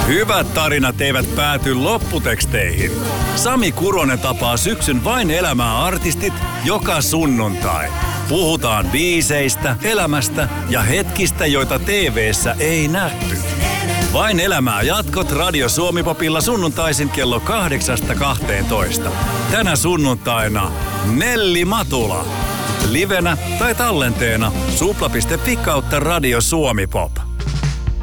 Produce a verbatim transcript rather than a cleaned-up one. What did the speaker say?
Hyvät tarinat eivät pääty lopputeksteihin. Sami Kuronen tapaa syksyn Vain elämää -artistit joka sunnuntai. Puhutaan biiseistä, elämästä ja hetkistä, joita T V:ssä ei nähty. Vain elämää -jatkot Radio Suomi-popilla sunnuntaisin kello kahdeksasta kahteentoista. Tänä sunnuntaina Nelli Matula. Livenä tai tallenteena supla piste fi kautta Radio Suomi Pop.